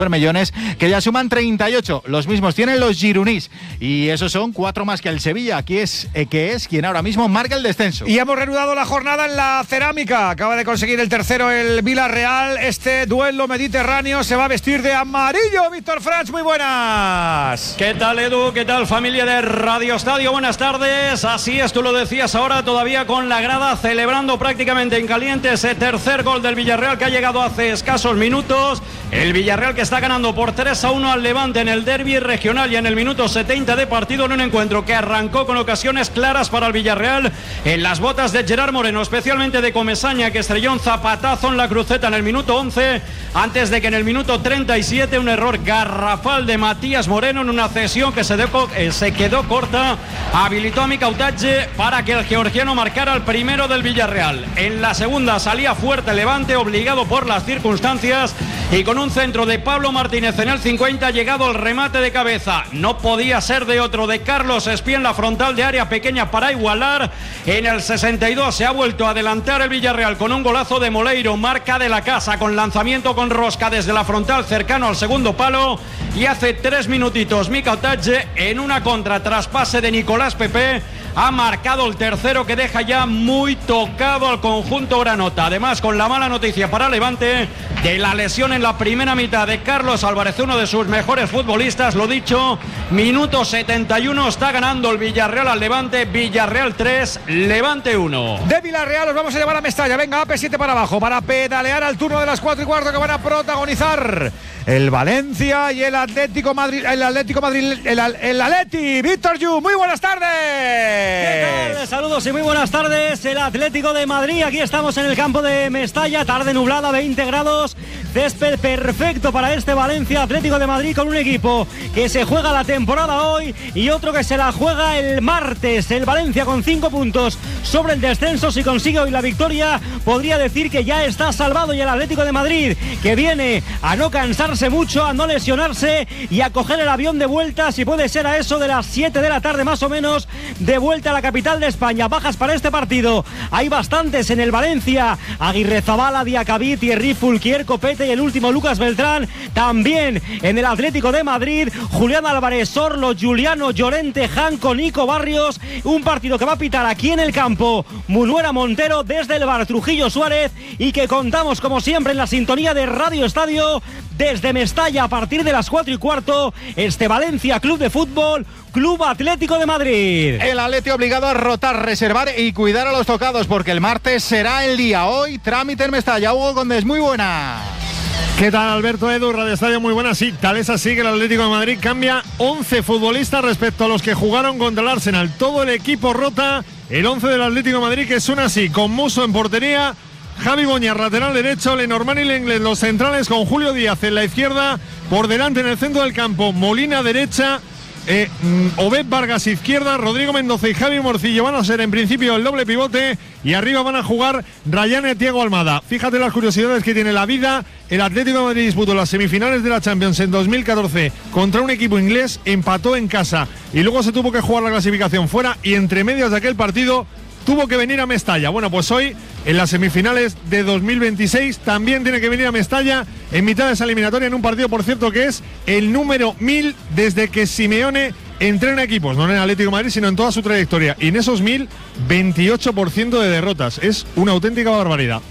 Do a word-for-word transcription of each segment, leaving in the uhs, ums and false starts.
Bermellones, que ya suman treinta y ocho. Los mismos tienen los gironís y esos son cuatro más que el Sevilla. Aquí es eh, que es quien ahora mismo marca el descenso. Y hemos reanudado la jornada en la cerámica. Acaba de conseguir el tercero el Villarreal. Este duelo mediterráneo se va a vestir de amarillo. Víctor Franch, muy buenas. ¿Qué tal, Edu? ¿Qué tal, familia de Radio Estadio? Buenas tardes. Así es, tú lo decías ahora, todavía con la grada celebrando prácticamente en caliente ese tercer gol del Villarreal que ha llegado hace escasos minutos. El Villarreal que está ganando por tres a uno al Levante en el derbi regional y en el minuto setenta de partido, en un encuentro que arrancó con ocasiones claras para el Villarreal en las botas de Gerard Moreno, especialmente de Comesaña, que estrelló un zapatazo en la cruceta en el minuto once, antes de que en el minuto treinta y siete un error garrafal de Matías Moreno en una cesión que se, de, eh, se quedó corta habilitó a Mika Utaje para que el georgiano marcara el primero del Villarreal. En la segunda salía fuerte Levante, obligado por las circunstancias, y con un centro de Pablo Martínez en el cincuenta ha llegado el remate de cabeza. No podía ser de otro, de Carlos Espí en la frontal de área pequeña para igualar. En el sesenta y dos se ha vuelto a adelantar el Villarreal con un golazo de Moleiro, marca de la casa, con lanzamiento con rosca desde la frontal cercano al segundo palo. Y hace tres minutitos Mika Utaje, en una contra traspase de Nicolás Pepe, ha marcado el tercero, que deja ya muy tocado al conjunto granota. Además, con la mala noticia para Levante de la lesión en la primera mitad de Carlos Álvarez, uno de sus mejores futbolistas. Lo dicho, minuto setenta y uno, está ganando el Villarreal al Levante. Villarreal tres, Levante uno. De Villarreal los vamos a llevar a Mestalla. Venga, A P siete para abajo, para pedalear al turno de las cuatro y cuarto, que van a protagonizar el Valencia y el Atlético Madrid. El Atlético Madrid, el, el Atleti. Víctor Yu, muy buenas tardes. ¿Qué tal? Saludos y muy buenas tardes. El Atlético de Madrid, aquí estamos en el campo de Mestalla, tarde nublada, veinte grados, césped perfecto para este Valencia Atlético de Madrid, con un equipo que se juega la temporada hoy y otro que se la juega el martes. El Valencia con cinco puntos sobre el descenso, si consigue hoy la victoria podría decir que ya está salvado, y el Atlético de Madrid, que viene a no cansarse mucho, a no lesionarse y a coger el avión de vuelta, si puede ser a eso de las siete de la tarde más o menos, de vuelta a la capital de España. Bajas para este partido hay bastantes en el Valencia: Aguirrezabala, Diacabí, Thierry Fulquier, Copete y el último Lucas Beltrán. También en el Atlético de Madrid, Julián Álvarez, Sorlo, Juliano, Llorente, Janco, Nico Barrios. Un partido que va a pitar aquí en el campo Munuera Montero desde el bar Trujillo Suárez, y que contamos como siempre en la sintonía de Radio Estadio desde Mestalla a partir de las cuatro y cuarto. Este Valencia Club de Fútbol, Club Atlético de Madrid. El Atleti obligado a rotar, reservar y cuidar a los tocados, porque el martes será el día. Hoy trámite en Mestalla. Hugo Condés, muy buena. ¿Qué tal, Alberto, Edu? Radio Estadio, muy buena. Sí, tal es así que el Atlético de Madrid cambia once futbolistas respecto a los que jugaron contra el Arsenal. Todo el equipo rota. El once del Atlético de Madrid, que suena así: con Musso en portería, Javi Boñar lateral derecho, Lenormand y Lenglet los centrales, con Julio Díaz en la izquierda, por delante en el centro del campo Molina derecha, eh, Obed Vargas izquierda, Rodrigo Mendoza y Javi Morcillo van a ser en principio el doble pivote, y arriba van a jugar Rayane y Thiago Almada. Fíjate las curiosidades que tiene la vida. El Atlético de Madrid disputó las semifinales de la Champions en dos mil catorce contra un equipo inglés, empató en casa y luego se tuvo que jugar la clasificación fuera, y entre medias de aquel partido tuvo que venir a Mestalla. Bueno, pues hoy en las semifinales de dos mil veintiséis también tiene que venir a Mestalla en mitad de esa eliminatoria, en un partido, por cierto, que es el número mil desde que Simeone entrena equipos, no en el Atlético de Madrid, sino en toda su trayectoria, y en esos mil, veintiocho por ciento de derrotas. Es una auténtica barbaridad.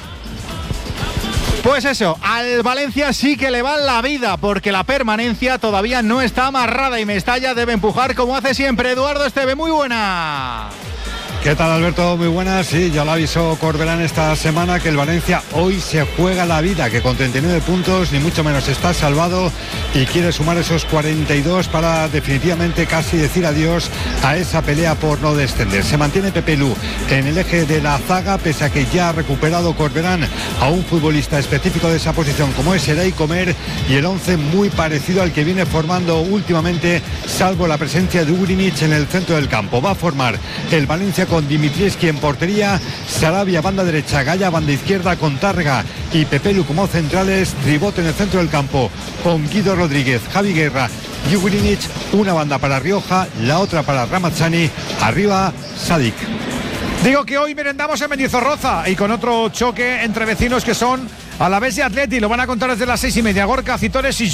Pues eso, al Valencia sí que le va la vida, porque la permanencia todavía no está amarrada y Mestalla debe empujar como hace siempre. Eduardo Esteve, muy buena. ¿Qué tal, Alberto? Muy buenas. Sí, ya lo avisó Corberán esta semana, que el Valencia hoy se juega la vida, que con treinta y nueve puntos ni mucho menos está salvado y quiere sumar esos cuarenta y dos para definitivamente casi decir adiós a esa pelea por no descender. Se mantiene Pepe Lu en el eje de la zaga, pese a que ya ha recuperado Corberán a un futbolista específico de esa posición como es Eray Comer, y el once muy parecido al que viene formando últimamente, salvo la presencia de Ugrinic en el centro del campo. Va a formar el Valencia con Dimitrievski en portería, Sarabia banda derecha, Gaya banda izquierda, con Tárrega y Pepelu como centrales, Tribot en el centro del campo con Guido Rodríguez, Javi Guerra y Ugrinic, una banda para Rioja, la otra para Ramazzani, arriba Sadik. Digo que hoy merendamos en Mendizorroza y con otro choque entre vecinos que son Alavés y Atleti, lo van a contar desde las seis y media. Gorka, Citores y